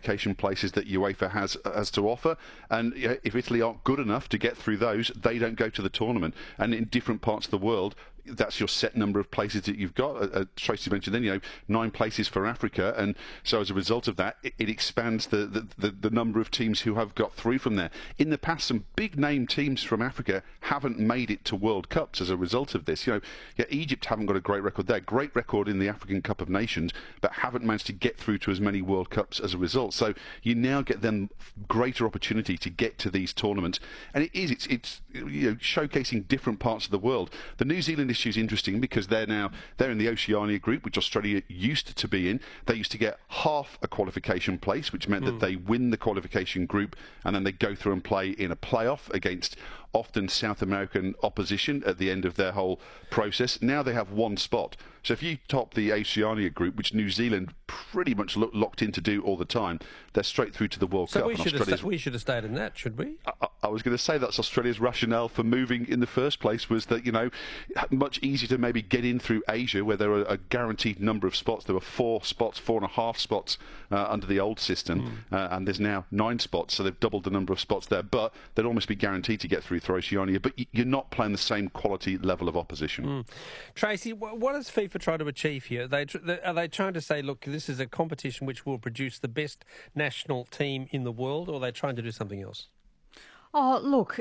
qualification places that UEFA has to offer, and if Italy aren't good enough to get through those, they don't go to the tournament. And in different parts of the world, that's your set number of places that you've got. Tracy mentioned then, 9 places for Africa, and so as a result of that, it expands the number of teams who have got through from there. In the past, some big name teams from Africa haven't made it to World Cups as a result of this. Egypt haven't got a great record there, great record in the African Cup of Nations, but haven't managed to get through to as many World Cups as a result. So you now get them greater opportunity to get to these tournaments, and it's showcasing different parts of the world. The New Zealand issue is interesting because they're in the Oceania group, which Australia used to be in. They used to get half a qualification place, which meant that they win the qualification group and then they go through and play in a playoff against often South American opposition at the end of their whole process. Now they have one spot. So if you top the Oceania group, which New Zealand pretty much locked in to do all the time, they're straight through to the World Cup. So we should have stayed in that, should we? I was going to say that's Australia's rationale for moving in the first place, was that, much easier to maybe get in through Asia, where there are a guaranteed number of spots. There were 4.5 spots under the old system, and there's now 9 spots, so they've doubled the number of spots there. But they'd almost be guaranteed to get through Oceania, but you're not playing the same quality level of opposition. Tracy, what does FIFA try to achieve here? Are they trying to say, look, this is a competition which will produce the best national team in the world, or are they trying to do something else? Oh, look,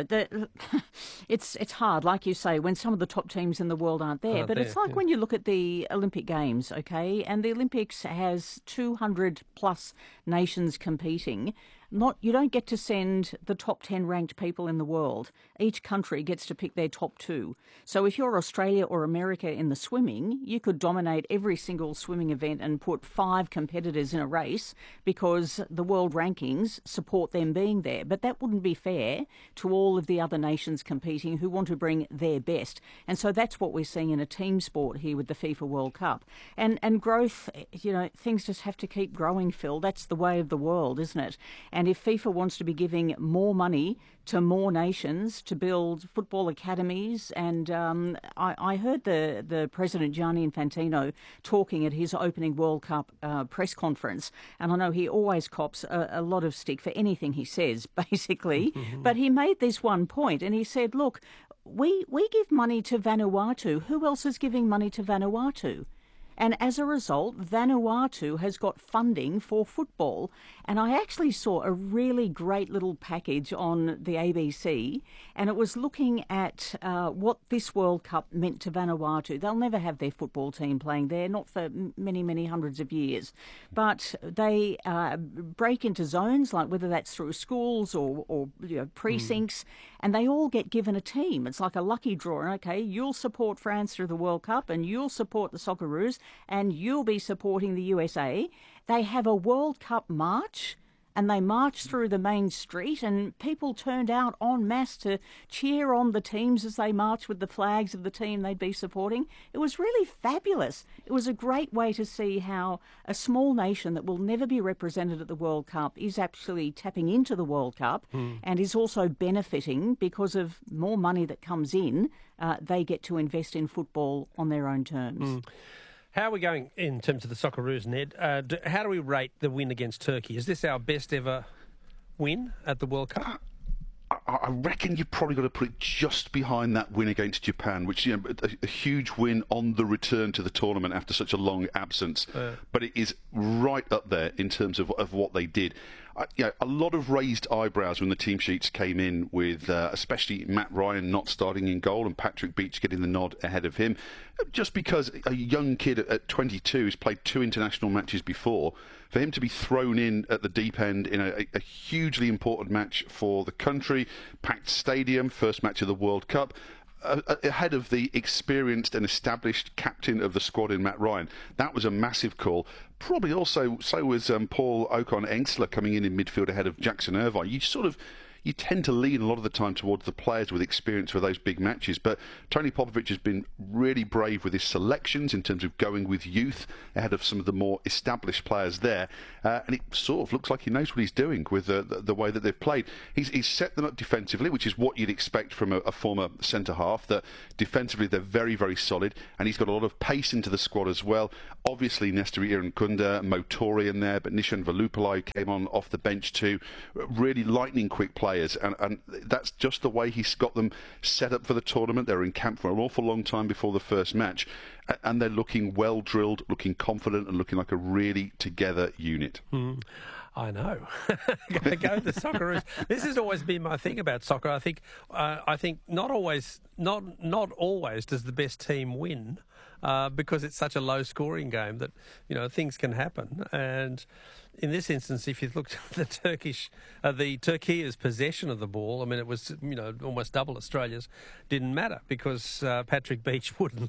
it's hard, like you say, when some of the top teams in the world aren't there. But it's like when you look at the Olympic Games, okay, and the Olympics has 200 plus nations competing. You don't get to send the top 10 ranked people in the world. Each country gets to pick their top 2. So if you're Australia or America in the swimming, you could dominate every single swimming event and put 5 competitors in a race because the world rankings support them being there. But that wouldn't be fair to all of the other nations competing who want to bring their best. And so that's what we're seeing in a team sport here with the FIFA World Cup. And growth, things just have to keep growing, Phil. That's the way of the world, isn't it? And if FIFA wants to be giving more money to more nations to build football academies, and I heard the President Gianni Infantino talking at his opening World Cup press conference, and I know he always cops a lot of stick for anything he says, basically, but he made this one point, and he said, look, we give money to Vanuatu. Who else is giving money to Vanuatu? And as a result, Vanuatu has got funding for football. And I actually saw a really great little package on the ABC, and it was looking at what this World Cup meant to Vanuatu. They'll never have their football team playing there, not for many, many hundreds of years. But they break into zones, like whether that's through schools or precincts, and they all get given a team. It's like a lucky draw. Okay, you'll support France through the World Cup, and you'll support the Socceroos, and you'll be supporting the USA. They have a World Cup march, and they marched through the main street, and people turned out en masse to cheer on the teams as they marched with the flags of the team they'd be supporting. It was really fabulous. It was a great way to see how a small nation that will never be represented at the World Cup is actually tapping into the World Cup and is also benefiting because of more money that comes in. They get to invest in football on their own terms. How are we going in terms of the Socceroos, Ned? How do we rate the win against Turkey? Is this our best ever win at the World Cup? I reckon you've probably got to put it just behind that win against Japan, which a huge win on the return to the tournament after such a long absence. But it is right up there in terms of what they did. A lot of raised eyebrows when the team sheets came in with especially Matt Ryan not starting in goal and Patrick Beach getting the nod ahead of him. Just because a young kid at 22 who's played 2 international matches before, for him to be thrown in at the deep end in a hugely important match for the country, packed stadium, first match of the World Cup, ahead of the experienced and established captain of the squad in Matt Ryan. That was a massive call. Probably also, so was Paul Ocon-Engsler coming in midfield ahead of Jackson Irvine. you tend to lean a lot of the time towards the players with experience for those big matches. But Tony Popovic has been really brave with his selections in terms of going with youth ahead of some of the more established players there. And it sort of looks like he knows what he's doing with the way that they've played. He's set them up defensively, which is what you'd expect from a former centre-half, that defensively they're very, very solid. And he's got a lot of pace into the squad as well. Obviously, Nestor Irankunda, Motori in there, but Nishan Velupillai came on off the bench too. Really lightning quick players, and that's just the way he's got them set up for the tournament. They were in camp for an awful long time before the first match, and they're looking well drilled, looking confident, and looking like a really together unit. I know. Go the Socceroos. This has always been my thing about soccer. I think not always does the best team win, because it's such a low-scoring game that things can happen. And in this instance, if you looked at the Turkey's possession of the ball, I mean, it was almost double Australia's. Didn't matter because Patrick Beach wouldn't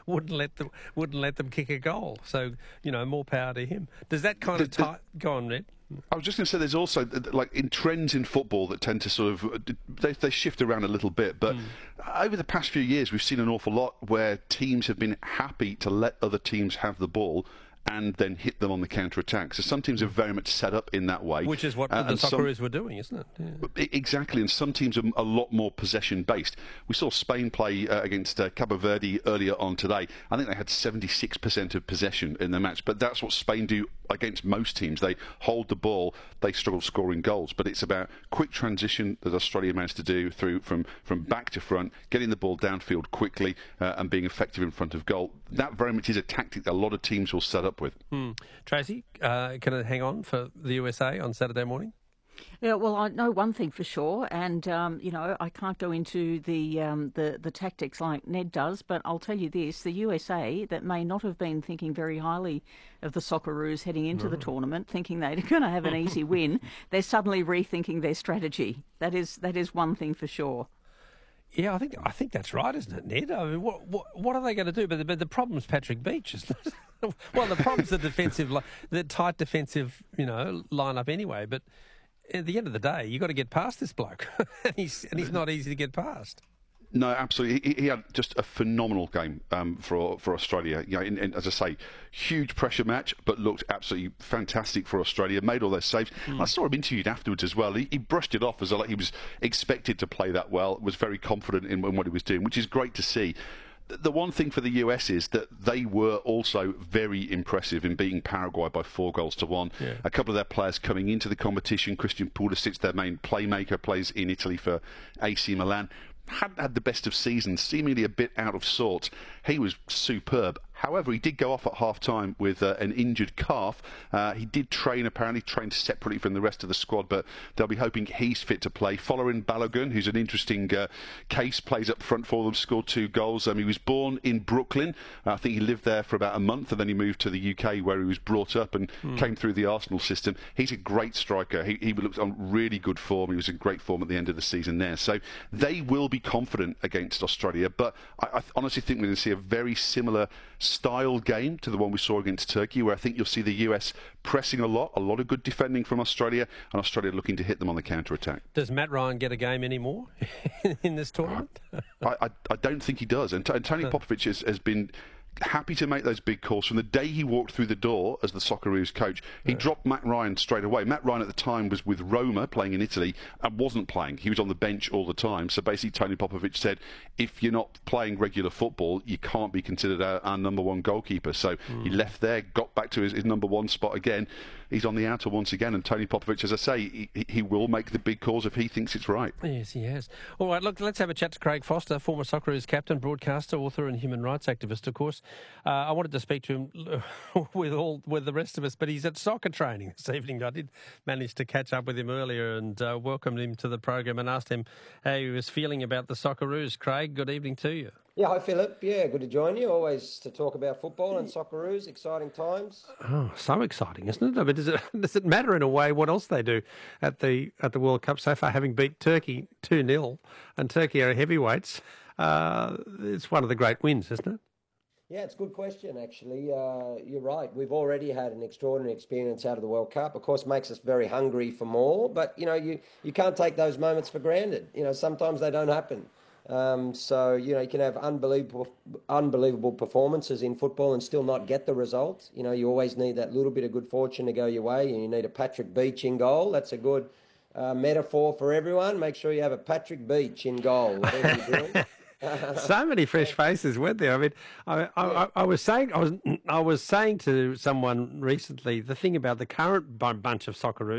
let them kick a goal. So more power to him. Does that kind of go on, Ned? I was just going to say, there's also like in trends in football that tend to sort of they shift around a little bit, but over the past few years we've seen an awful lot where teams have been happy to let other teams have the ball and then hit them on the counter-attack. So some teams are very much set up in that way. Which is what the Socceroos were doing, isn't it? Yeah. Exactly, and some teams are a lot more possession-based. We saw Spain play against Cabo Verde earlier on today. I think they had 76% of possession in the match, but that's what Spain do against most teams. They hold the ball, they struggle scoring goals, but it's about quick transition that Australia managed to do from back to front, getting the ball downfield quickly and being effective in front of goal. That very much is a tactic that a lot of teams will set up with. Tracy, can I hang on for the USA on Saturday morning? Yeah, well, I know one thing for sure, and I can't go into the tactics like Ned does, but I'll tell you this: the USA, that may not have been thinking very highly of the Socceroos heading into the tournament, thinking they're going to have an easy win, they're suddenly rethinking their strategy. That is one thing for sure. Yeah, I think that's right, isn't it, Ned? I mean, what are they going to do? But the problem's Patrick Beach, isn't it? Well, the problem's the tight defensive, lineup anyway. But at the end of the day, you've got to get past this bloke, and he's not easy to get past. No, absolutely. He had just a phenomenal game for Australia. And as I say, huge pressure match, but looked absolutely fantastic for Australia. Made all those saves. I saw him interviewed afterwards as well. He brushed it off as like he was expected to play that well. Was very confident in what he was doing, which is great to see. The one thing for the US is that they were also very impressive in beating Paraguay by 4-1. Yeah. A couple of their players coming into the competition, Christian Pulisic, their main playmaker, plays in Italy for AC Milan. Hadn't had the best of seasons, seemingly a bit out of sorts. He was superb. However, he did go off at half-time with an injured calf. He did apparently trained separately from the rest of the squad, but they'll be hoping he's fit to play. Folarin Balogun, who's an interesting case, plays up front for them, scored 2 goals. He was born in Brooklyn. I think he lived there for about a month, and then he moved to the UK where he was brought up and came through the Arsenal system. He's a great striker. He looks on really good form. He was in great form at the end of the season there. So they will be confident against Australia, but I honestly think we're going to see a very similar style game to the one we saw against Turkey, where I think you'll see the US pressing a lot of good defending from Australia, and Australia looking to hit them on the counter-attack. Does Matt Ryan get a game anymore in this tournament? I don't think he does. And Tony Popovic has been happy to make those big calls. From the day he walked through the door as the Socceroos coach, he dropped Matt Ryan straight away. Matt Ryan at the time was with Roma playing in Italy and wasn't playing. He was on the bench all the time. So basically Tony Popovic said, if you're not playing regular football, you can't be considered our number one goalkeeper. So he left there, got back to his number one spot again. He's on the outer once again, and Tony Popovic, as I say, he will make the big calls if he thinks it's right. Yes, he has. All right, look, let's have a chat to Craig Foster, former Socceroos captain, broadcaster, author and human rights activist, of course. I wanted to speak to him with the rest of us, but he's at soccer training this evening. I did manage to catch up with him earlier and welcomed him to the program and asked him how he was feeling about the Socceroos. Craig, good evening to you. Yeah, hi Philip. Yeah, good to join you. Always to talk about football and Socceroos. Exciting times. Oh, so exciting, isn't it? I mean, does it matter in a way what else they do at the World Cup so far, having beat Turkey 2-0, and Turkey are heavyweights? It's one of the great wins, isn't it? Yeah, it's a good question, actually. You're right. We've already had an extraordinary experience out of the World Cup. Of course, makes us very hungry for more. But, you can't take those moments for granted. Sometimes they don't happen. You can have unbelievable performances in football and still not get the result. You always need that little bit of good fortune to go your way. And you need a Patrick Beach in goal. That's a good metaphor for everyone. Make sure you have a Patrick Beach in goal, whatever you're doing. So many fresh faces, weren't there? I mean, I was saying to someone recently, the thing about the current bunch of Socceroos